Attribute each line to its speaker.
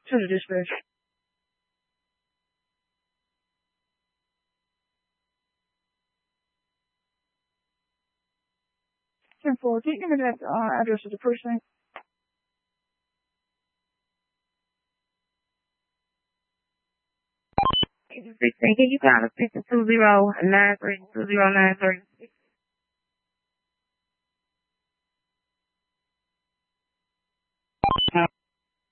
Speaker 1: To the dispatch. 10-4, can you give me that address of the precinct?
Speaker 2: Can you call us 209320936?